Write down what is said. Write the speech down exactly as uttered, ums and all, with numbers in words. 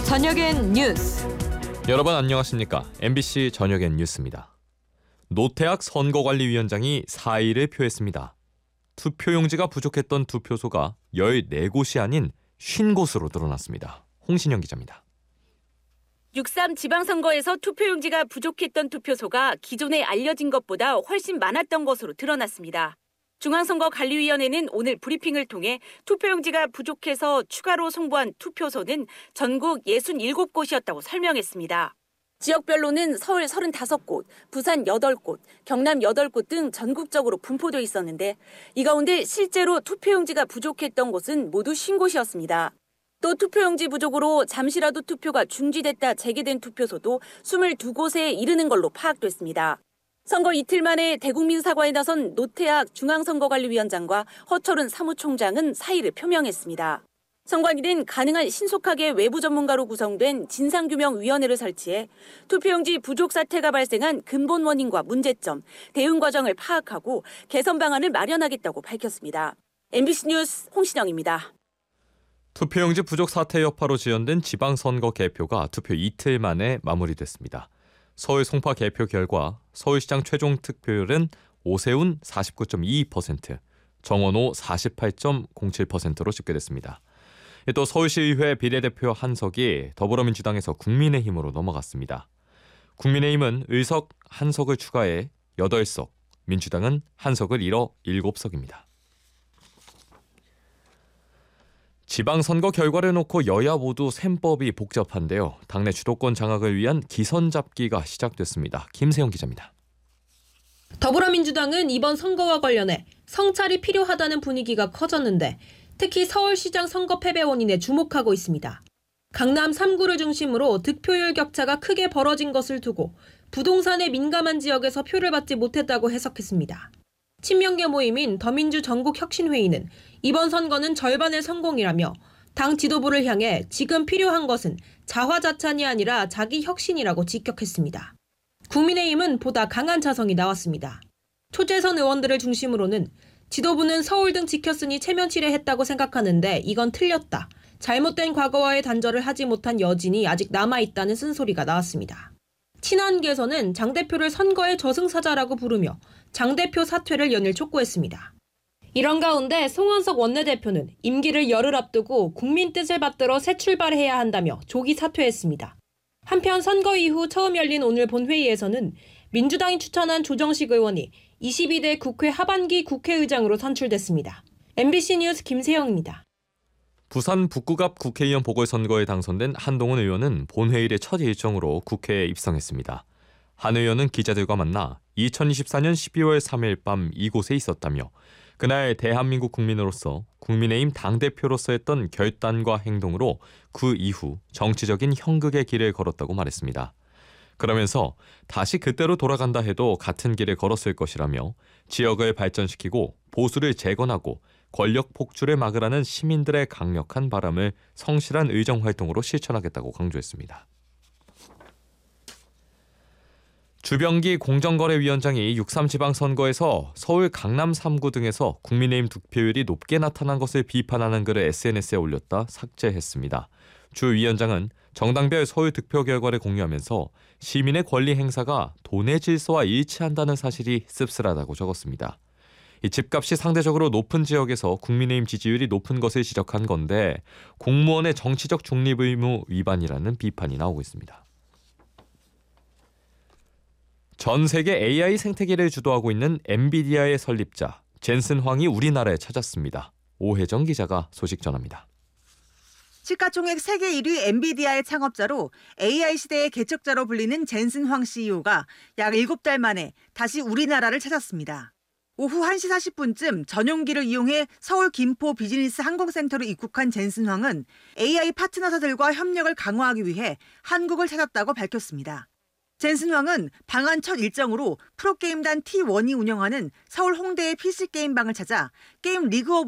저녁엔 뉴스. 여러분 안녕하십니까? 엠비씨 저녁엔 뉴스입니다. 노태악 선거관리위원장이 사의를 표했습니다. 투표용지가 부족했던 투표소가 열네 곳이 아닌 쉰 곳으로 드러났습니다. 홍신영 기자입니다. 육삼 지방선거에서 투표용지가 부족했던 투표소가 기존에 알려진 것보다 훨씬 많았던 것으로 드러났습니다. 중앙선거관리위원회는 오늘 브리핑을 통해 투표용지가 부족해서 추가로 송부한 투표소는 전국 육십칠 곳이었다고 설명했습니다. 지역별로는 서울 서른다섯 곳, 부산 여덟 곳, 경남 여덟 곳 등 전국적으로 분포돼 있었는데 이 가운데 실제로 투표용지가 부족했던 곳은 모두 쉰 곳이었습니다. 또 투표용지 부족으로 잠시라도 투표가 중지됐다 재개된 투표소도 이십이 곳에 이르는 걸로 파악됐습니다. 선거 이틀 만에 대국민 사과에 나선 노태악 중앙선거관리위원장과 허철은 사무총장은 사의를 표명했습니다. 선관위는 가능한 신속하게 외부 전문가로 구성된 진상규명위원회를 설치해 투표용지 부족 사태가 발생한 근본 원인과 문제점, 대응 과정을 파악하고 개선 방안을 마련하겠다고 밝혔습니다. 엠비씨 뉴스 홍신영입니다. 투표용지 부족 사태 여파로 지연된 지방선거 개표가 투표 이틀 만에 마무리됐습니다. 서울 송파 개표 결과 서울시장 최종 득표율은 오세훈 사십구 점 이이 퍼센트, 정원호 사십팔 점 공칠 퍼센트로 집계됐습니다. 또 서울시의회 비례대표 한석이 더불어민주당에서 국민의힘으로 넘어갔습니다. 국민의힘은 의석 한석을 추가해 여덟 석, 민주당은 한석을 잃어 일곱 석입니다. 지방선거 결과를 놓고 여야 모두 셈법이 복잡한데요. 당내 주도권 장악을 위한 기선 잡기가 시작됐습니다. 김세영 기자입니다. 더불어민주당은 이번 선거와 관련해 성찰이 필요하다는 분위기가 커졌는데 특히 서울시장 선거 패배 원인에 주목하고 있습니다. 강남 삼 구를 중심으로 득표율 격차가 크게 벌어진 것을 두고 부동산에 민감한 지역에서 표를 받지 못했다고 해석했습니다. 친명계 모임인 더민주 전국혁신회의는 이번 선거는 절반의 성공이라며 당 지도부를 향해 지금 필요한 것은 자화자찬이 아니라 자기 혁신이라고 직격했습니다. 국민의힘은 보다 강한 자성이 나왔습니다. 초재선 의원들을 중심으로는 지도부는 서울 등 지켰으니 체면치레 했다고 생각하는데 이건 틀렸다. 잘못된 과거와의 단절을 하지 못한 여진이 아직 남아있다는 쓴소리가 나왔습니다. 친한계에서는 장 대표를 선거의 저승사자라고 부르며 장 대표 사퇴를 연일 촉구했습니다. 이런 가운데 송원석 원내대표는 임기를 열흘 앞두고 국민 뜻을 받들어 새 출발해야 한다며 조기 사퇴했습니다. 한편 선거 이후 처음 열린 오늘 본회의에서는 민주당이 추천한 조정식 의원이 이십이 대 국회 하반기 국회의장으로 선출됐습니다. 엠비씨 뉴스 김세영입니다. 부산 북구갑 국회의원 보궐선거에 당선된 한동훈 의원은 본회의의 첫 일정으로 국회에 입성했습니다. 한 의원은 기자들과 만나 이천이십사 년 십이월 삼일 밤 이곳에 있었다며 그날 대한민국 국민으로서 국민의힘 당대표로서 했던 결단과 행동으로 그 이후 정치적인 형극의 길을 걸었다고 말했습니다. 그러면서 다시 그때로 돌아간다 해도 같은 길을 걸었을 것이라며 지역을 발전시키고 보수를 재건하고 권력 폭주를 막으라는 시민들의 강력한 바람을 성실한 의정활동으로 실천하겠다고 강조했습니다. 주병기 공정거래위원장이 육삼 지방선거에서 서울 강남 삼 구 등에서 국민의힘 득표율이 높게 나타난 것을 비판하는 글을 에스엔에스에 올렸다 삭제했습니다. 주 위원장은 정당별 서울 득표 결과를 공유하면서 시민의 권리 행사가 돈의 질서와 일치한다는 사실이 씁쓸하다고 적었습니다. 이 집값이 상대적으로 높은 지역에서 국민의힘 지지율이 높은 것을 지적한 건데 공무원의 정치적 중립 의무 위반이라는 비판이 나오고 있습니다. 전 세계 에이아이 생태계를 주도하고 있는 엔비디아의 설립자 젠슨 황이 우리나라에 찾았습니다. 오혜정 기자가 소식 전합니다. 시가총액 세계 일 위 엔비디아의 창업자로 에이아이 시대의 개척자로 불리는 젠슨 황 씨이오가 약 일곱 달 만에 다시 우리나라를 찾았습니다. 오후 한 시 사십 분쯤 전용기를 이용해 서울 김포 비즈니스 항공센터로 입국한 젠슨 황은 에이아이 파트너사들과 협력을 강화하기 위해 한국을 찾았다고 밝혔습니다. 젠슨 황은 방한 첫 일정으로 프로게임단 티 원이 운영하는 서울 홍대의 피씨게임방을 찾아 게임 리그 오브